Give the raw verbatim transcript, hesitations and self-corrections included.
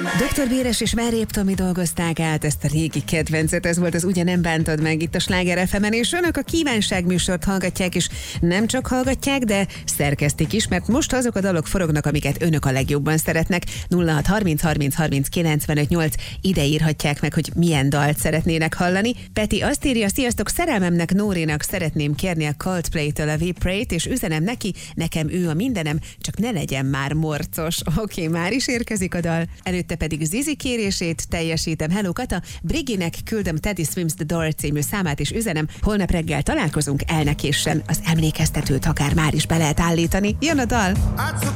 doktor Béres és Merép Tomi dolgozták át ezt a régi kedvencet, ez volt az Ugye nem bántad meg itt a Sláger ef emen, és önök a kívánságműsort hallgatják, és nem csak hallgatják, de szerkesztik is, mert most azok a dalok forognak, amiket önök a legjobban szeretnek. nulla hat harminc harminc harminc kilencvenöt nyolc, ide írhatják meg, hogy milyen dalt szeretnének hallani. Peti azt írja: sziasztok, szerelmemnek, Nórénak szeretném kérni a Coldplay-től a We Pray-t, és üzenem neki, nekem ő a mindenem, csak ne legyen már morcos. Oké, okay, már is érkezik a dal. Előtte pedig Zizi kérését teljesítem. Hello Kata, Briginek küldöm Teddy Swims The Door című számát, és üzenem, holnap reggel találkozunk, el ne késsen. Az emlékeztetőt akár már is be lehet állítani. Jön a dal.